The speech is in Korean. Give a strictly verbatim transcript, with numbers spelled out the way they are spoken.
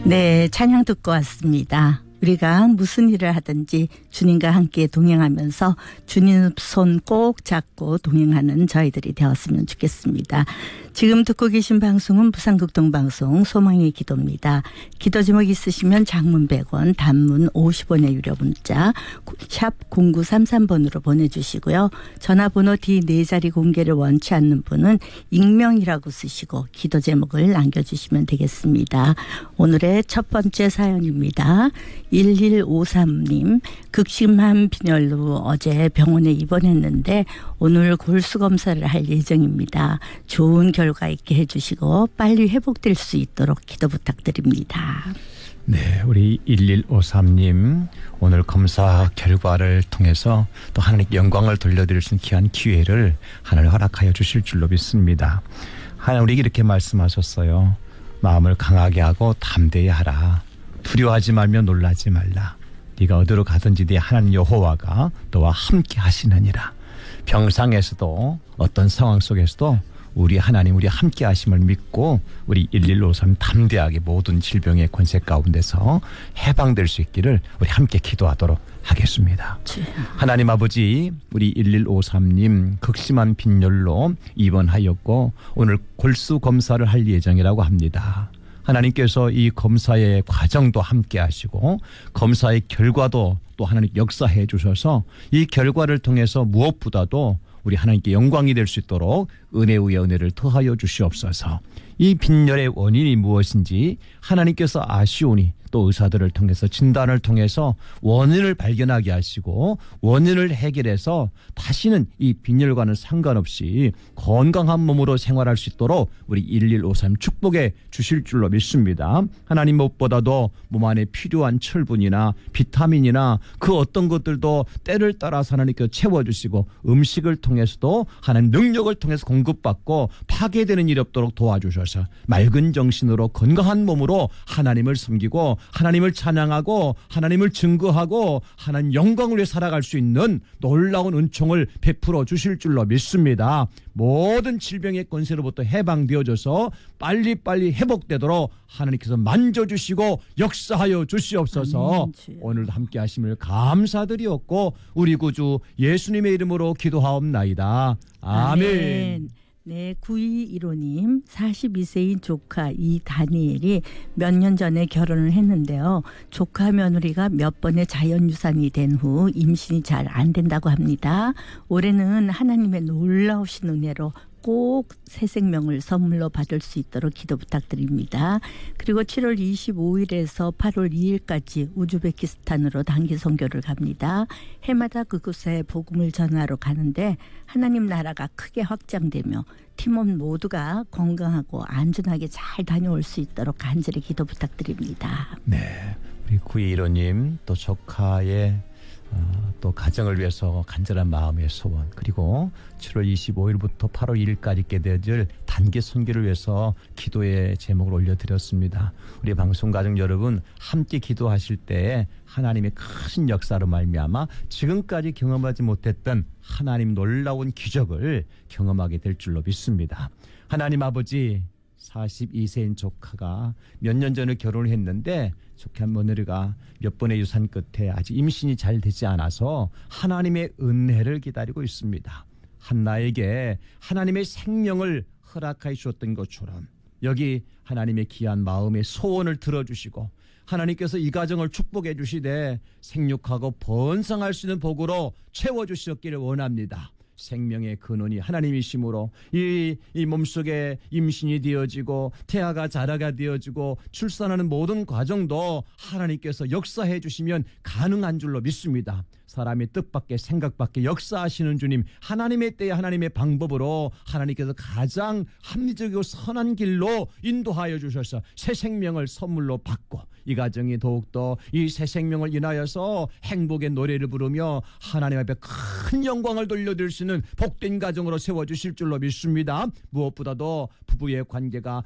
네, 찬양 듣고 왔습니다. 우리가 무슨 일을 하든지 주님과 함께 동행하면서 주님 손 꼭 잡고 동행하는 저희들이 되었으면 좋겠습니다. 지금 듣고 계신 방송은 부산극동방송 소망의 기도입니다. 기도 제목 있으시면 장문 백 원, 단문 오십 원의 유료 문자 샵 공구삼삼 번으로 보내주시고요. 전화번호 뒤 네 자리 공개를 원치 않는 분은 익명이라고 쓰시고 기도 제목을 남겨주시면 되겠습니다. 오늘의 첫 번째 사연입니다. 일일오삼 님, 극심한 빈혈로 어제 병원에 입원했는데 오늘 골수 검사를 할 예정입니다. 좋은 결과 있게 해주시고 빨리 회복될 수 있도록 기도 부탁드립니다. 네, 우리 일일오삼 님 오늘 검사 결과를 통해서 또 하나님께 영광을 돌려드릴 수 있는 귀한 기회를 하나님 허락하여 주실 줄로 믿습니다. 하나님 우리에게 이렇게 말씀하셨어요. 마음을 강하게 하고 담대히 하라. 두려워하지 말며 놀라지 말라. 네가 어디로 가든지 네 하나님 여호와가 너와 함께 하시느니라. 병상에서도 어떤 상황 속에서도 우리 하나님 우리 함께 하심을 믿고 우리 일일오삼 담대하게 모든 질병의 권세 가운데서 해방될 수 있기를 우리 함께 기도하도록 하겠습니다. 하나님 아버지, 우리 일일오삼 님 극심한 빈혈로 입원하였고 오늘 골수 검사를 할 예정이라고 합니다. 하나님께서 이 검사의 과정도 함께 하시고 검사의 결과도 또 하나님 역사해 주셔서 이 결과를 통해서 무엇보다도 우리 하나님께 영광이 될 수 있도록 은혜 위에 은혜를 더하여 주시옵소서. 이 빈혈의 원인이 무엇인지 하나님께서 아시오니 또 의사들을 통해서 진단을 통해서 원인을 발견하게 하시고 원인을 해결해서 다시는 이 빈혈과는 상관없이 건강한 몸으로 생활할 수 있도록 우리 일일오삼 축복해 주실 줄로 믿습니다. 하나님 무엇보다도 몸 안에 필요한 철분이나 비타민이나 그 어떤 것들도 때를 따라서 하나님께 채워주시고 음식을 통해서도 하나님 능력을 통해서 공급받고 파괴되는 일이 없도록 도와주셔서 맑은 정신으로 건강한 몸으로 하나님을 섬기고 하나님을 찬양하고 하나님을 증거하고 하나님 영광을 위해 살아갈 수 있는 놀라운 은총을 베풀어 주실 줄로 믿습니다. 모든 질병의 권세로부터 해방되어져서 빨리빨리 회복되도록 하나님께서 만져주시고 역사하여 주시옵소서. 아멘. 오늘도 함께 하심을 감사드리옵고 우리 구주 예수님의 이름으로 기도하옵나이다. 아멘. 아멘. 네, 구이일오 님 사십이 세인 조카 이다니엘이 몇 년 전에 결혼을 했는데요. 조카 며느리가 몇 번의 자연유산이 된 후 임신이 잘 안 된다고 합니다. 올해는 하나님의 놀라우신 은혜로 꼭 새 생명을 선물로 받을 수 있도록 기도 부탁드립니다. 그리고 칠월 이십오일에서 팔월 이일까지 우즈베키스탄으로 단기 선교를 갑니다. 해마다 그곳에 복음을 전하러 가는데 하나님 나라가 크게 확장되며 팀원 모두가 건강하고 안전하게 잘 다녀올 수 있도록 간절히 기도 부탁드립니다. 네, 우리 구이일오 님 또 조카의 어, 또 가정을 위해서 간절한 마음의 소원, 그리고 칠월 이십오일부터 팔월 일일까지 있게 되어질 단기 선교를 위해서 기도의 제목을 올려드렸습니다. 우리 방송 가족 여러분 함께 기도하실 때 하나님의 큰 역사로 말미암아 지금까지 경험하지 못했던 하나님 놀라운 기적을 경험하게 될 줄로 믿습니다. 하나님 아버지, 사십이 세인 조카가 몇 년 전에 결혼을 했는데 조카 며느리가 몇 번의 유산 끝에 아직 임신이 잘 되지 않아서 하나님의 은혜를 기다리고 있습니다. 한나에게 하나님의 생명을 허락하여 주셨던 것처럼 여기 하나님의 귀한 마음의 소원을 들어주시고 하나님께서 이 가정을 축복해 주시되 생육하고 번성할 수 있는 복으로 채워주셨기를 원합니다. 생명의 근원이 하나님이시므로 이, 이 몸속에 임신이 되어지고 태아가 자라가 되어지고 출산하는 모든 과정도 하나님께서 역사해 주시면 가능한 줄로 믿습니다. 사람의 뜻밖의 생각밖의 역사하시는 주님, 하나님의 때에 하나님의 방법으로 하나님께서 가장 합리적이고 선한 길로 인도하여 주셔서 새 생명을 선물로 받고 이 가정이 더욱더 이 새 생명을 인하여서 행복의 노래를 부르며 하나님 앞에 큰 영광을 돌려드릴 수 있는 복된 가정으로 세워주실 줄로 믿습니다. 무엇보다도 부부의 관계가